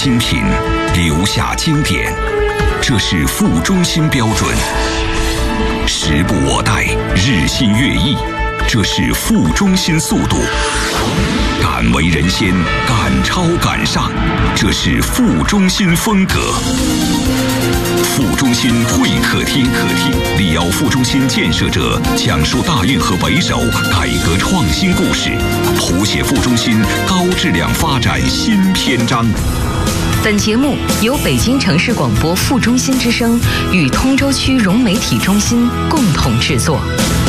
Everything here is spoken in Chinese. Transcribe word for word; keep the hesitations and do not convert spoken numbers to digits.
精品，留下经典，这是副中心标准。时不我待，日新月异，这是副中心速度。敢为人先，敢超敢上，这是副中心风格。副中心会客厅，客厅李敖副中心建设者讲述大运河北首改革创新故事，谱写副中心高质量发展新篇章。 本节目由北京城市广播副中心之声与通州区融媒体中心共同制作。